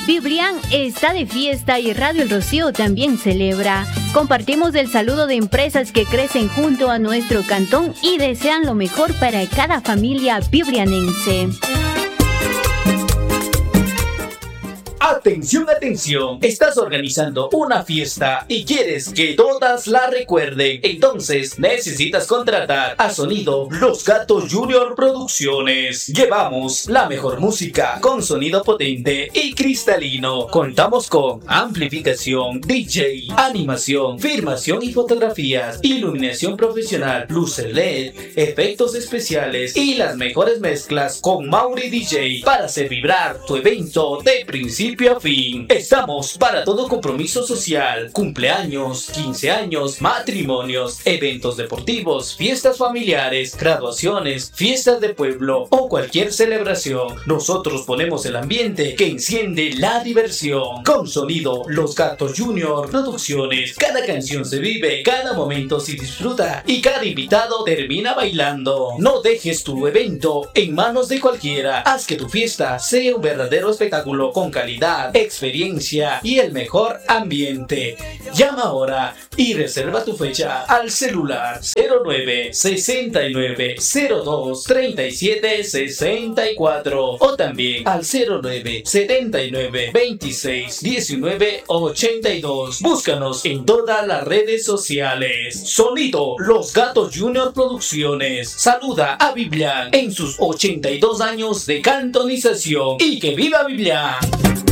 Biblian está de fiesta y Radio El Rocío también celebra. Compartimos el saludo de empresas que crecen junto a nuestro cantón y desean lo mejor para cada familia biblianense. Atención, atención, estás organizando una fiesta y quieres que todas la recuerden, entonces necesitas contratar a Sonido Los Gatos Junior Producciones. Llevamos la mejor música con sonido potente y cristalino. Contamos con amplificación, DJ, animación, filmación y fotografías, iluminación profesional, luces LED, efectos especiales y las mejores mezclas con Mauri DJ para hacer vibrar tu evento de principio a fin. Estamos para todo compromiso social, cumpleaños, 15 años, matrimonios, eventos deportivos, fiestas familiares, graduaciones, fiestas de pueblo o cualquier celebración. Nosotros ponemos el ambiente que enciende la diversión. Con Sonido Los Gatos Junior Producciones, cada canción se vive, cada momento se disfruta y cada invitado termina bailando. No dejes tu evento en manos de cualquiera. Haz que tu fiesta sea un verdadero espectáculo con calidad, experiencia y el mejor ambiente. Llama ahora y reserva tu fecha al celular 09 69 02 37 64 o también al 09 79 26 19 82. Búscanos en todas las redes sociales. Sonido Los Gatos Junior Producciones saluda a Biblian en sus 82 años de cantonización y que viva Biblian.